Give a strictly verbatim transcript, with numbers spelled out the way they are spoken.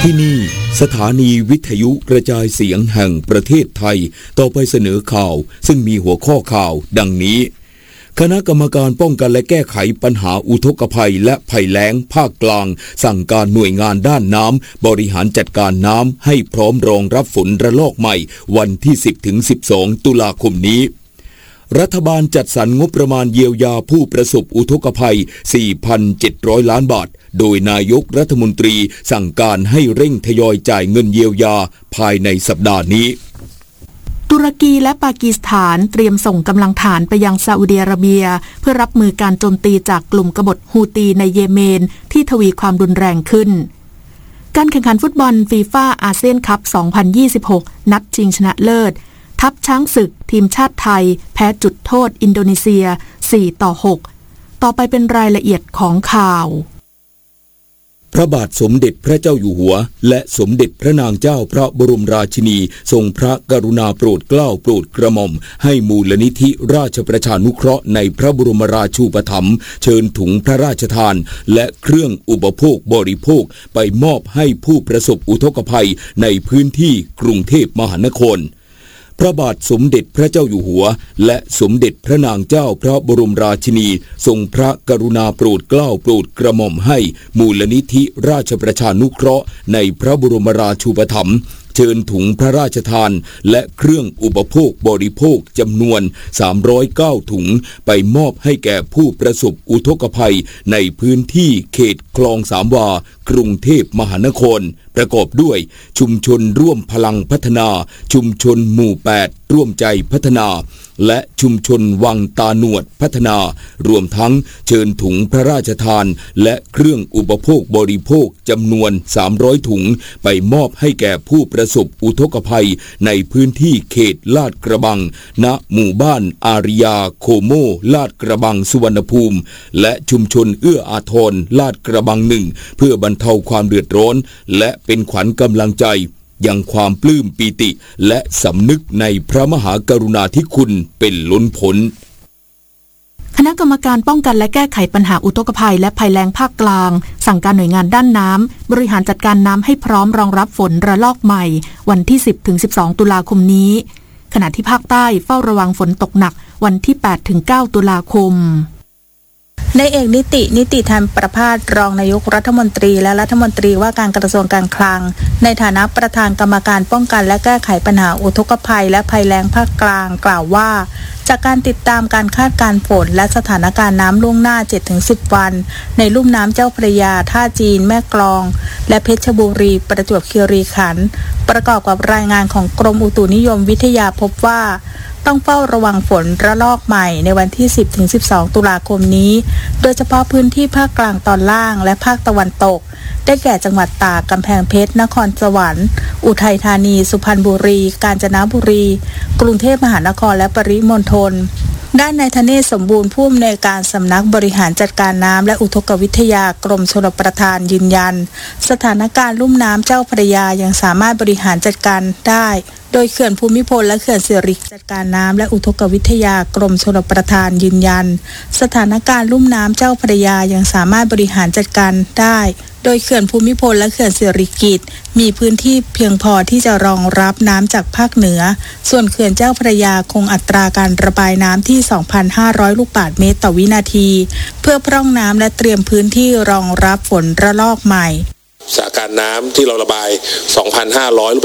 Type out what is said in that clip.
ที่นี่สถานีวิทยุกระจายเสียงแห่งประเทศไทยต่อไปเสนอข่าวซึ่งมีหัวข้อข่าวดังนี้คณะกรรมการป้องกันและแก้ไขปัญหาอุทกภัยและภัยแล้งภาคกลางสั่งการหน่วยงานด้านน้ำบริหารจัดการน้ำให้พร้อมรองรับฝนระลอกใหม่วันที่ สิบถึงสิบสอง ตุลาคมนี้รัฐบาลจัดสรรงบประมาณเยียวยาผู้ประสบอุทกภัย สี่พันเจ็ดร้อย ล้านบาทโดยนายกรัฐมนตรีสั่งการให้เร่งทยอยจ่ายเงินเยียวยาภายในสัปดาห์นี้ตุรกีและปากีสถานเตรียมส่งกำลังฐานไปยังซาอุดิอาระเบียเพื่อรับมือการโจมตีจากกลุ่มกบฏฮูตีในเยเมนที่ทวีความรุนแรงขึ้นการแข่งขันฟุตบอลฟีฟ่าอาเซียนคัพ สองพันยี่สิบหก นัดชิงชนะเลิศทัพช้างศึกทีมชาติไทยแพ้จุดโทษอินโดนีเซีย สี่ต่อหก ต่อไปเป็นรายละเอียดของข่าวพระบาทสมเด็จพระเจ้าอยู่หัวและสมเด็จพระนางเจ้าพระบรมราชินีทรงพระกรุณาโปรดเกล้าโปรดกระหม่อมให้มูลนิธิราชประชานุเคราะห์ในพระบรมราชูปถัมภ์เชิญถุงพระราชทานและเครื่องอุปโภคบริโภคไปมอบให้ผู้ประสบอุทกภัยในพื้นที่กรุงเทพมหานครพระบาทสมเด็จพระเจ้าอยู่หัวและสมเด็จพระนางเจ้าพระบรมราชินีทรงพระกรุณาโปรดเกล้าโปรดกระหม่อมให้มูลนิธิราชประชานุเคราะห์ในพระบรมราชูปถัมภ์เชิญถุงพระราชทานและเครื่องอุปโภคบริโภคจำนวนสามร้อยเก้าถุงไปมอบให้แก่ผู้ประสบอุทกภัยในพื้นที่เขตคลองสามวากรุงเทพมหานครประกอบด้วยชุมชนร่วมพลังพัฒนาชุมชนหมู่แปดร่วมใจพัฒนาและชุมชนวังตาหนวดพัฒนารวมทั้งเชิญถุงพระราชทานและเครื่องอุปโภคบริโภคจำนวนสามร้อยถุงไปมอบให้แก่ผู้ประสบอุทกภัยในพื้นที่เขตลาดกระบังณหมู่บ้านอาริยาโคโมลาดกระบังสุวรรณภูมิและชุมชนเอื้ออาทรลาดกระบังหนึ่งเพื่อบรรเทาความเดือดร้อนและเป็นขวัญกำลังใจยังความปลื้มปีติและสำนึกในพระมหากรุณาธิคุณเป็นล้นพ้นคณะกรรมการป้องกันและแก้ไขปัญหาอุทกภัยและภัยแล้งภาคกลางสั่งการหน่วยงานด้านน้ำบริหารจัดการน้ำให้พร้อมรองรับฝนระลอกใหม่วันที่ สิบถึงสิบสอง ตุลาคมนี้ขณะที่ภาคใต้เฝ้าระวังฝนตกหนักวันที่ แปดถึงเก้า ตุลาคมนายเอกนิตินิติธรรมประภาสรองนายกรัฐมนตรีและรัฐมนตรีว่าการกระทรวงการคลังในฐานะประธานกรรมการป้องกันและแก้ไขปัญหาอุทกภัยและภัยแล้งภาคกลางกล่าวว่าจากการติดตามการคาดการณ์ฝนและสถานการณ์น้ำล่วงหน้า เจ็ดถึงสิบ วันในลุ่มน้ำเจ้าพระยาท่าจีนแม่กลองและเพชรบุรีประจวบคีรีขันธ์ประกอบกับรายงานของกรมอุตุนิยมวิทยาพบว่าต้องเฝ้าระวังฝนระลอกใหม่ในวันที่ สิบถึงสิบสอง ตุลาคมนี้โดยเฉพาะพื้นที่ภาคกลางตอนล่างและภาคตะวันตกได้แก่จังหวัดตากกำแพงเพชรนครสวรรค์อุทัยธานีสุพรรณบุรีกาญจนบุรีกรุงเทพมหานครและปริมณฑลด้านนายธเนศสมบูรณ์ผู้อำนวยการสำนักบริหารจัดการน้ำและอุทกวิทยากรมชลประทานยืนยันสถานการณ์ลุ่มน้ำเจ้าพระยายังสามารถบริหารจัดการได้โดยเขื่อนภูมิพลและเขื่อนสิริจัดการน้ำและอุทกวิทยากรมชลประทานยืนยันสถานการณ์ลุ่มน้ำเจ้าพระยายังสามารถบริหารจัดการได้โดยเขื่อนภูมิพลและเขื่อนสิริกิติ์มีพื้นที่เพียงพอที่จะรองรับน้ำจากภาคเหนือส่วนเขื่อนเจ้าพระยาคงอัตราการระบายน้ำที่ สองพันห้าร้อย ลูกบาศก์เมตรต่อวินาทีเพื่อพร่องน้ำและเตรียมพื้นที่รองรับฝนระลอกใหม่สถานการณ์น้ำที่เราระบาย สองพันห้าร้อย